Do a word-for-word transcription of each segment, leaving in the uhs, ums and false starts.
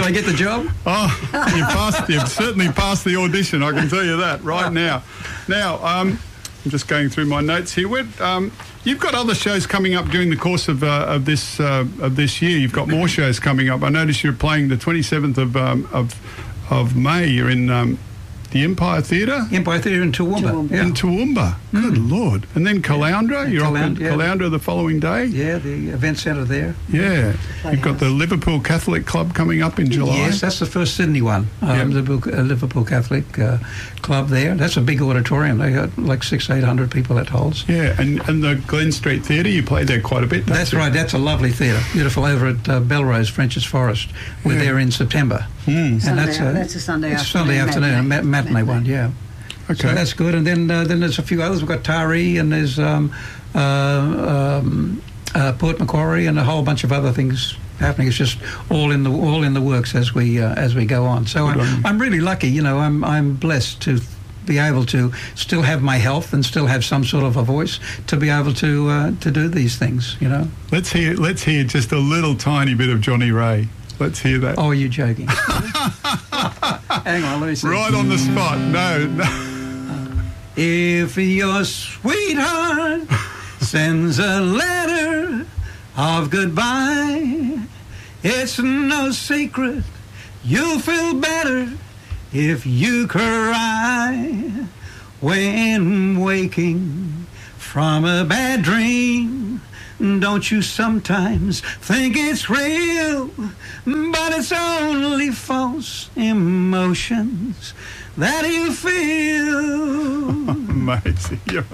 I get the job? Oh, you passed. You've certainly passed the audition. I can tell you that right now. Now, um, I'm just going through my notes here. Where, um, you've got other shows coming up during the course of uh, of this uh, of this year. You've got more shows coming up. I noticed you're playing the twenty-seventh of um, of of May. You're in um, the Empire Theatre. Empire Theatre in Toowoomba. Toowoomba. Yeah. In Toowoomba. Good Mm. Lord. And then Caloundra. Yeah. You're up in Caloundra, yeah. Caloundra the following day. Yeah, the event centre there. Yeah. You've got Playhouse. the Liverpool Catholic Club coming up in July. Yes, that's the first Sydney one. Um, Yep. Liverpool, uh, Liverpool Catholic uh, Club there. That's a big auditorium. They got like six, eight hundred people it holds. Yeah, and, and the Glen Street Theatre, you played there quite a bit. don't That's you? right. That's a lovely theatre. Beautiful over at uh, Belrose, French's Forest. We're Yeah. there in September. Mm. Sunday, and that's a, that's a Sunday it's afternoon. Sunday afternoon, a ma- matinee, matinee. one, yeah. Okay. So that's good. And then uh, then there's a few others. We've got Taree and there's um, uh, um, uh, Port Macquarie and a whole bunch of other things happening. It's just all in the all in the works as we uh, as we go on. So Good on you. I'm, I'm really lucky. You know, I'm I'm blessed to be able to still have my health and still have some sort of a voice to be able to uh, to do these things. You know. Let's hear let's hear just a little tiny bit of Johnny Ray. Let's hear that. Oh, are you joking? Hang on, let me see. Right on the spot. No, no. If your sweetheart sends a letter of goodbye, it's no secret you'll feel better if you cry when waking from a bad dream. Don't you sometimes think it's real, but it's only false emotions that you feel. Amazing. You're-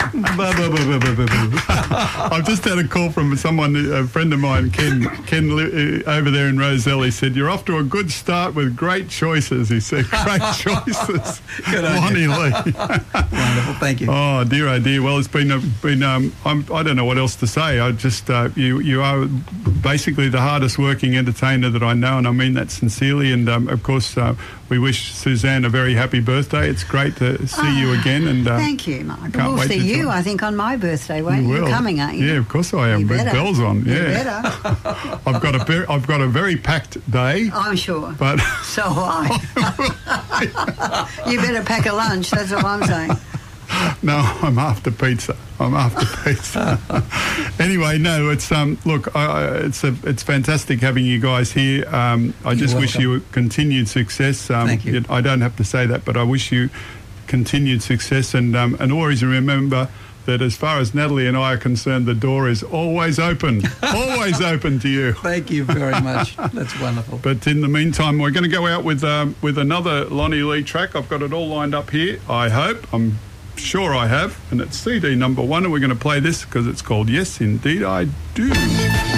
I've just had a call from someone, a friend of mine, Ken, Ken li- uh, over there in Roselle. He said, "You're off to a good start with great choices." He said, "Great choices." Good on Lonnie you. Lee. Wonderful, thank you. Oh dear, oh dear. Well, it's been a, been. Um, I'm, I don't know what else to say. I just uh, you you are basically the hardest working entertainer that I know, and I mean that sincerely. And um, of course, uh, we wish Suzanne a very happy birthday. It's great to see you again. And uh, Thank you, Michael. can't We'll wait see to you, join. I think, on my birthday, won't you? will. You're coming, aren't you? Yeah, of course I am. You With better. bells on. You Yeah, better. I've got a very, I've got a very packed day, I'm sure. but So have I. You better pack a lunch, that's what I'm saying. no, I'm after pizza. I'm after pizza. Anyway, no, it's um. Look, I, I- it's a, it's fantastic having you guys here. Um, I You're just wish welcome. you continued success. Um, Thank you. I don't have to say that, but I wish you continued success, and um, and always remember that as far as Natalie and I are concerned, the door is always open, always open to you. Thank you very much. That's wonderful. But in the meantime, we're going to go out with um, with another Lonnie Lee track. I've got it all lined up here. I hope. I'm sure I have. And it's C D number one, and we're going to play this because it's called Yes, Indeed I Do.